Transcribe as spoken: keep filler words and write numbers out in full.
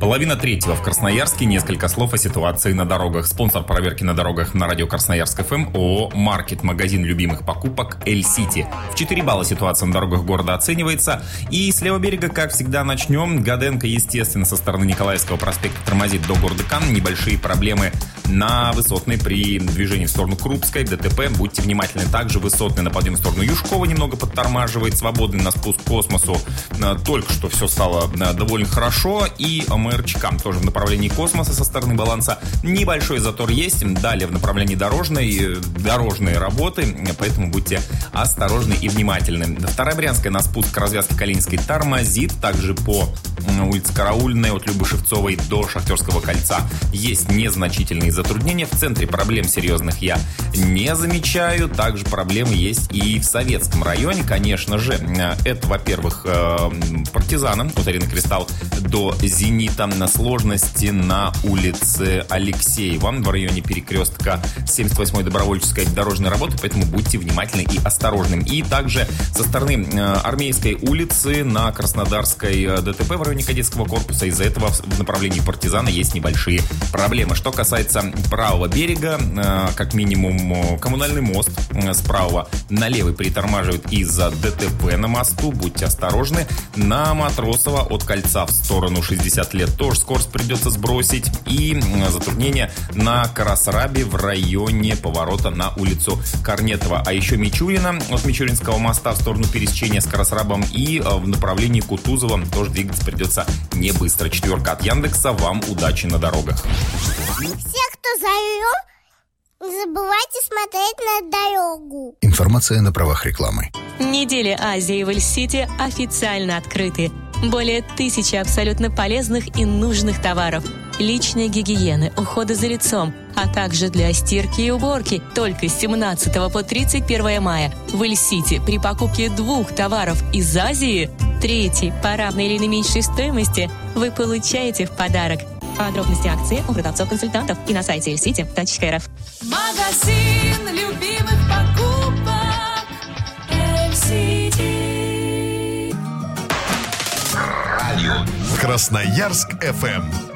Половина третьего в Красноярске. Несколько слов о ситуации на дорогах. Спонсор проверки на дорогах на радио Красноярск эф эм ООО «Маркет», магазин любимых покупок «Эль-Сити». В четыре балла ситуация на дорогах города оценивается. И с левого берега, как всегда, начнем. Гаденко, естественно, со стороны Николаевского проспекта тормозит до города Кан. Небольшие проблемы на Высотной при движении в сторону Крупской, ДТП. Будьте внимательны. Также Высотный на подъем в сторону Юшкова немного подтормаживает. Свободный на спуск к Космосу. Только что все стало довольно хорошо. И МРЧК тоже в направлении Космоса со стороны Баланса. Небольшой затор есть. Далее в направлении дорожной, дорожные работы. Поэтому будьте осторожны и внимательны. Вторая Брянская на спуск к развязке Калининской тормозит. Также по улице Караульной от Любы Шевцовой до Шахтерского кольца есть незначительные затруднения. В центре проблем серьезных я не замечаю. Также проблемы есть и в Советском районе, конечно же. Это, во-первых, Партизана от Арены Кристалл до Зенита. На сложности на улице Алексеева в районе перекрестка семьдесят восьмой Добровольческой дорожной работы, поэтому будьте внимательны и осторожны. И также со стороны Армейской улицы на Краснодарской ДТП в районе Кадетского корпуса. Из-за этого в направлении Партизана есть небольшие проблемы. Что касается правого берега, как минимум коммунальный мост с правого на левый притормаживает из-за ДТП на мосту. Будьте осторожны. На Матросова от кольца в сторону шестьдесят лет тоже скорость придется сбросить. И затруднения на Карасрабе в районе поворота на улицу Корнетова. А еще Мичурина от Мичуринского моста в сторону пересечения с Карасрабом и в направлении Кутузова тоже двигаться придется не быстро. Четверка от Яндекса. Вам удачи на дорогах. Все, кто за рулем, не забывайте смотреть на дорогу. Информация на правах рекламы. Недели Азии в Эль-Сити официально открыты. Более тысячи абсолютно полезных и нужных товаров. Личной гигиены, ухода за лицом, а также для стирки и уборки. Только с семнадцатого по тридцать первое мая в Эль-Сити при покупке двух товаров из Азии, третий по равной или меньшей стоимости, вы получаете в подарок. Подробности акции у продавцов-консультантов и на сайте эльсити точка эр эф. Магазин любимых покупок Эль-Сити. Красноярск эф эм.